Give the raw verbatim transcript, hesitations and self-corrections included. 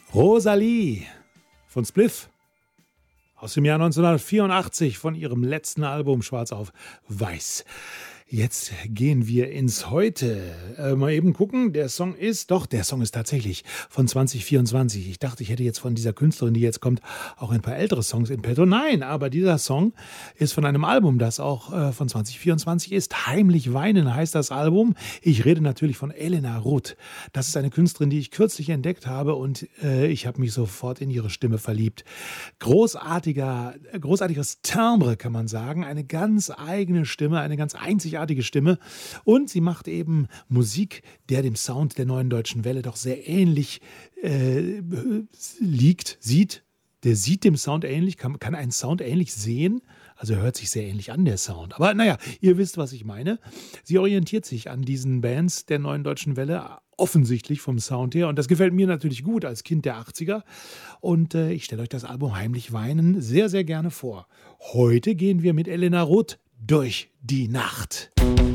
Rosalie von Spliff aus dem Jahr neunzehnhundertvierundachtzig von ihrem letzten Album Schwarz auf Weiß. Jetzt gehen wir ins Heute. Äh, mal eben gucken, der Song ist, doch, der Song ist tatsächlich von zwanzig vierundzwanzig. Ich dachte, ich hätte jetzt von dieser Künstlerin, die jetzt kommt, auch ein paar ältere Songs in petto. Nein, aber dieser Song ist von einem Album, das auch äh, von zwanzig vierundzwanzig ist. Heimlich weinen heißt das Album. Ich rede natürlich von Elena Ruth. Das ist eine Künstlerin, die ich kürzlich entdeckt habe und äh, ich habe mich sofort in ihre Stimme verliebt. Großartiger, großartiges Timbre, kann man sagen. Eine ganz eigene Stimme, eine ganz einzigartige Stimme und sie macht eben Musik, der dem Sound der Neuen Deutschen Welle doch sehr ähnlich äh, liegt, sieht. Der sieht dem Sound ähnlich, kann, kann einen Sound ähnlich sehen, also hört sich sehr ähnlich an, der Sound. Aber naja, ihr wisst, was ich meine. Sie orientiert sich an diesen Bands der Neuen Deutschen Welle, offensichtlich vom Sound her. Und das gefällt mir natürlich gut als Kind der achtziger. Und äh, ich stelle euch das Album Heimlich weinen sehr, sehr gerne vor. Heute gehen wir mit Elena Ruth durch die Nacht.